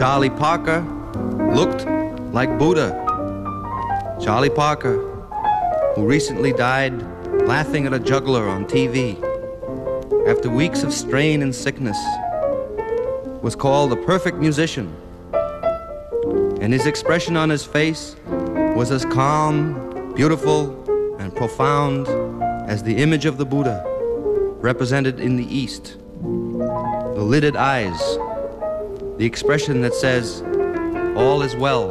Charlie Parker looked like Buddha. Charlie Parker, who recently died laughing at a juggler on TV after weeks of strain and sickness, was called a perfect musician, and his expression on his face was as calm, beautiful, and profound as the image of the Buddha represented in the East. The lidded eyes, the expression that says, all is well.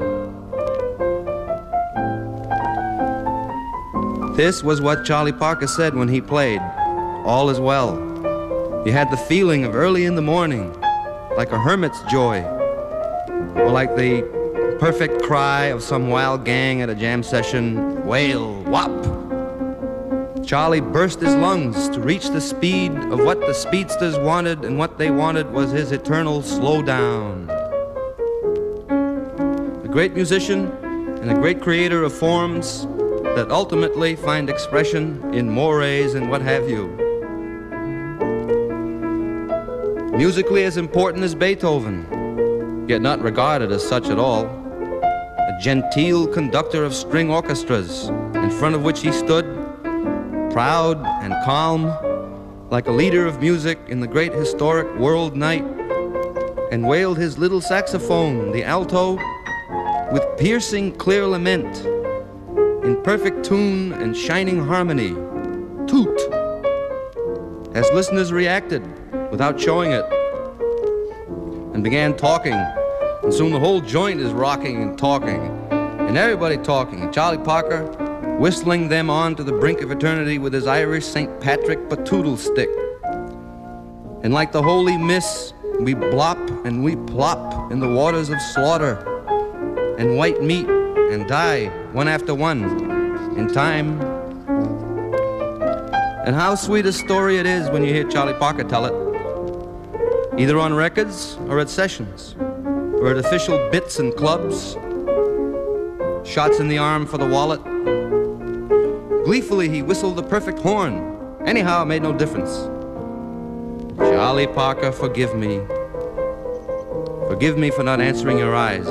This was what Charlie Parker said when he played, all is well. You had the feeling of early in the morning, like a hermit's joy, or like the perfect cry of some wild gang at a jam session, wail, whop. Charlie burst his lungs to reach the speed of what the speedsters wanted, and what they wanted was his eternal slowdown. A great musician and a great creator of forms that ultimately find expression in mores and what have you. Musically as important as Beethoven, yet not regarded as such at all. A genteel conductor of string orchestras, in front of which he stood, proud and calm, like a leader of music in the great historic world night, and wailed his little saxophone, the alto, with piercing clear lament, in perfect tune and shining harmony, toot, as listeners reacted without showing it, and began talking, and soon the whole joint is rocking and talking, and everybody talking, and Charlie Parker whistling them on to the brink of eternity with his Irish St. Patrick batoodle stick. And like the holy mists, we blop and we plop in the waters of slaughter and white meat and die one after one in time. And how sweet a story it is when you hear Charlie Parker tell it, either on records or at sessions, or at official bits and clubs, shots in the arm for the wallet. Gleefully he whistled the perfect horn. Anyhow, it made no difference. Charlie Parker, forgive me. Forgive me for not answering your eyes,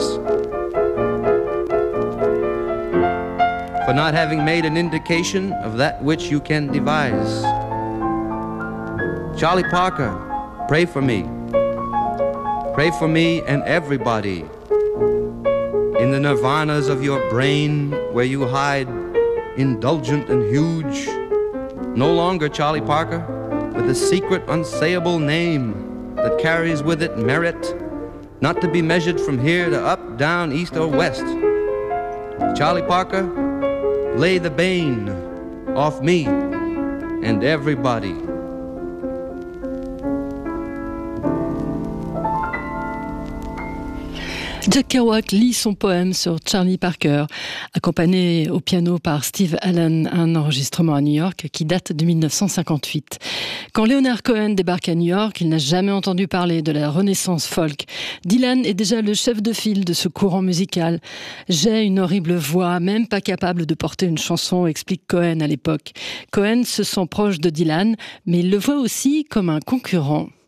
for not having made an indication of that which you can devise. Charlie Parker, pray for me. Pray for me and everybody in the nirvanas of your brain, where you hide indulgent and huge, no longer Charlie Parker, with a secret unsayable name that carries with it merit, not to be measured from here to up, down, east or west. Charlie Parker, lay the bane off me and everybody. Jack Kerouac lit son poème sur Charlie Parker, accompagné au piano par Steve Allen, un enregistrement à New York qui date de 1958. Quand Leonard Cohen débarque à New York, il n'a jamais entendu parler de la renaissance folk. Dylan est déjà le chef de file de ce courant musical. « J'ai une horrible voix, même pas capable de porter une chanson », explique Cohen à l'époque. Cohen se sent proche de Dylan, mais il le voit aussi comme un concurrent.